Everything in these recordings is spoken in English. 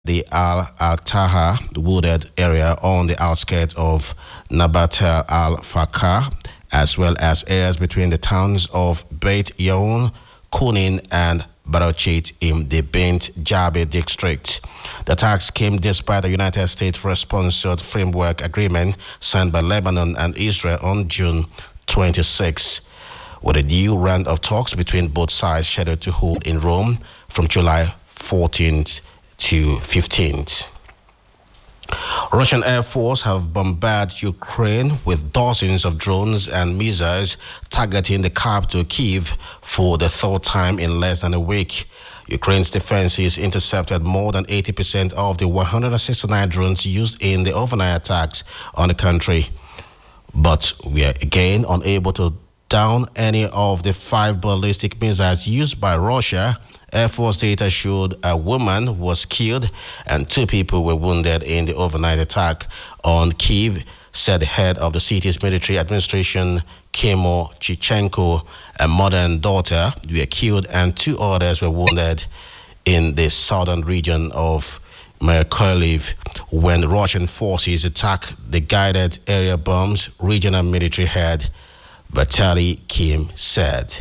the Al-Taha wooded area on the outskirts of Nabat al-Fakar, as well as areas between the towns of Beit Yaun, Kunin, and Barochit in the Bint Jabi district. The attacks came despite the United States-sponsored framework agreement signed by Lebanon and Israel on June 26, with a new round of talks between both sides scheduled to hold in Rome from July 14th to 15th. Russian Air Force have bombarded Ukraine with dozens of drones and missiles targeting the capital Kyiv for the third time in less than a week. Ukraine's defenses intercepted more than 80% of the 169 drones used in the overnight attacks on the country, but we are again unable to down any of the 5 ballistic missiles used by Russia. Air Force data showed a woman was killed and 2 people were wounded in the overnight attack on Kyiv, said the head of the city's military administration, Kimo Chichenko. A mother and daughter were killed and 2 others were wounded in the southern region of Mykolaiv when Russian forces attacked the guided area bombs, regional military head Vitaly Kim said.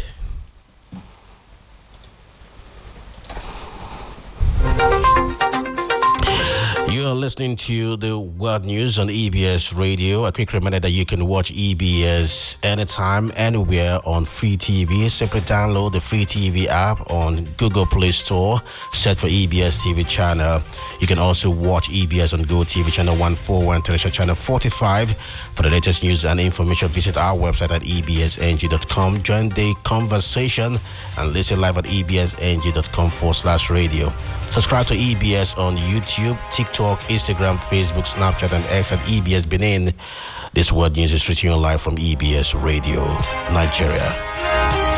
You are listening to the World News on EBS Radio. A quick reminder that you can watch EBS anytime, anywhere on Free TV. Simply download the Free TV app on Google Play Store. Search for EBS TV channel. You can also watch EBS on Go TV channel 141, television channel 45. For the latest news and information, visit our website at ebsng.com. Join the conversation and listen live at ebsng.com/radio. Subscribe to EBS on YouTube, TikTok, Instagram, Facebook, Snapchat, and X at EBS Benin. This World News is reaching you live from EBS Radio, Nigeria.